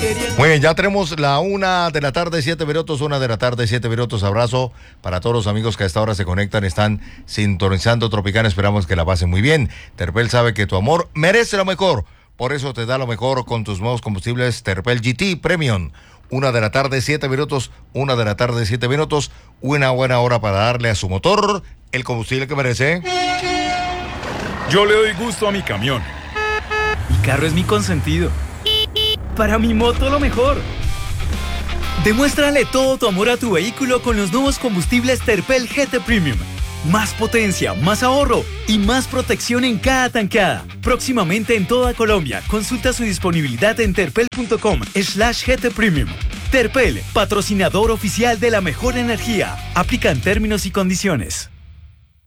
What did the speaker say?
Muy bien, ya tenemos la 1:07 p.m, 1:07 p.m. Abrazo para todos los amigos que a esta hora se conectan, están sintonizando Tropicana. Esperamos que la pasen muy bien. Terpel sabe que tu amor merece lo mejor, por eso te da lo mejor con tus nuevos combustibles Terpel GT Premium. 1:07 p.m, 1:07 p.m, una buena hora para darle a su motor el combustible que merece. Yo le doy gusto a mi camión. Mi carro es mi consentido. Para mi moto lo mejor. Demuéstrale todo tu amor a tu vehículo con los nuevos combustibles Terpel GT Premium. Más potencia, más ahorro y más protección en cada tankada. Próximamente en toda Colombia. Consulta su disponibilidad en terpel.com/GT Premium. Terpel, patrocinador oficial de la mejor energía. Aplican términos y condiciones.